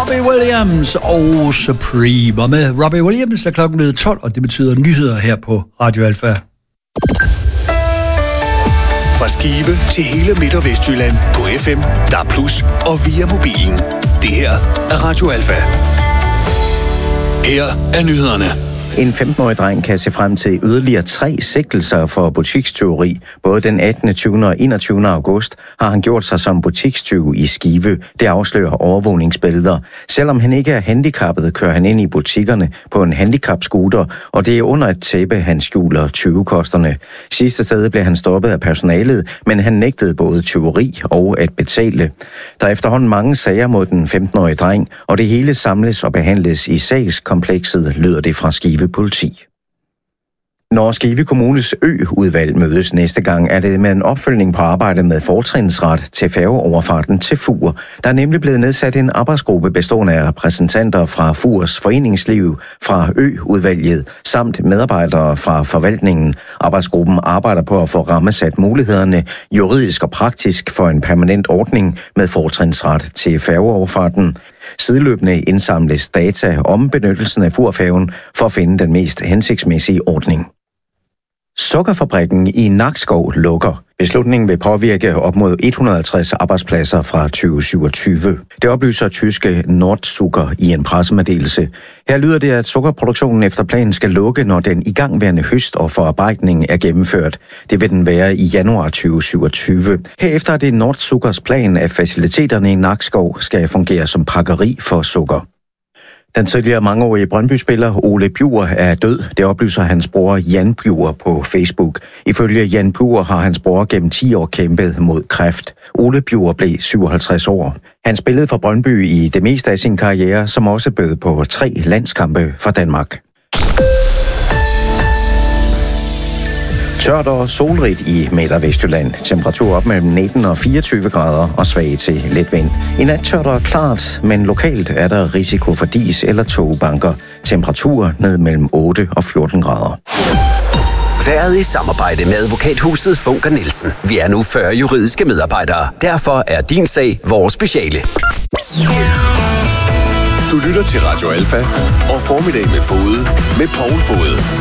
Robbie Williams og Supreme. Og med Robbie Williams er klokken blevet 12, og det betyder nyheder her på Radio Alfa. Fra Skive til hele Midt- og Vestjylland på FM, DAB+, og via mobilen. Det her er Radio Alfa. Her er nyhederne. En 15-årig dreng kan se frem til yderligere 3 sigtelser for butikstyveri. Både den 18., 20. og 21. august har han gjort sig som butikstyv i Skive. Det afslører overvågningsbilleder. Selvom han ikke er handicappet, kører han ind i butikkerne på en handicapscooter, og det er under et tæppe, han skjuler tyvekosterne. Sidste sted blev han stoppet af personalet, men han nægtede både tyveri og at betale. Der er efterhånden mange sager mod den 15-årige dreng, og det hele samles og behandles i sagskomplekset, lyder det fra Skive Politi. Når Skive Kommunes ø-udvalg mødes næste gang, er det med en opfølgning på arbejdet med fortrinsret til færgeoverfarten til Fur. Der er nemlig blevet nedsat en arbejdsgruppe bestående af repræsentanter fra Furs foreningsliv, fra ø-udvalget samt medarbejdere fra forvaltningen. Arbejdsgruppen arbejder på at få rammesat mulighederne juridisk og praktisk for en permanent ordning med fortrinsret til færgeoverfarten. Sideløbende indsamles data om benyttelsen af Furfærgen for at finde den mest hensigtsmæssige ordning. Sukkerfabrikken i Nakskov lukker. Beslutningen vil påvirke op mod 150 arbejdspladser fra 2027. Det oplyser tyske Nordzucker i en pressemeddelelse. Her lyder det, at sukkerproduktionen efter planen skal lukke, når den igangværende høst og forarbejdning er gennemført. Det vil den være i januar 2027. Herefter er det Nordzuckers plan, at faciliteterne i Nakskov skal fungere som pakkeri for sukker. Den tidligere mangeårige Brøndby-spiller Ole Bjur er død. Det oplyser hans bror Jan Bjur på Facebook. Ifølge Jan Bjur har hans bror gennem 10 år kæmpet mod kræft. Ole Bjur blev 57 år. Han spillede for Brøndby i det meste af sin karriere, som også bød på 3 landskampe for Danmark. Tørt og solrigt i Midt- og Vestjylland. Temperatur op mellem 19 og 24 grader og svag til let vind. I nat tørt og klart, men lokalt er der risiko for dis eller togbanker. Temperatur ned mellem 8 og 14 grader. Været i samarbejde med advokathuset Funker Nielsen. Vi er nu 40 juridiske medarbejdere. Derfor er din sag vores speciale. Du lytter til Radio Alfa og Formiddag med Fode med Poul Fode.